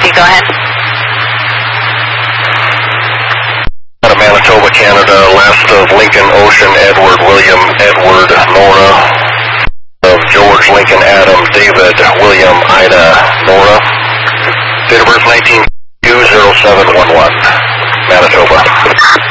copy. Go ahead. Out of Manitoba, Canada, last of Lincoln, Ocean, Edward, William, Edward, Nora, of George, Lincoln, Adam, David, William, Ida, Nora. Date of birth 19-0711, Manitoba.